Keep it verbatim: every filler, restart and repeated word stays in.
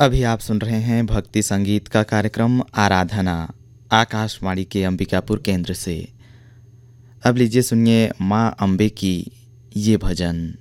अभी आप सुन रहे हैं भक्ति संगीत का कार्यक्रम आराधना आकाशवाणी के अंबिकापुर केंद्र से। अब लीजिए सुनिए माँ अम्बे की ये भजन।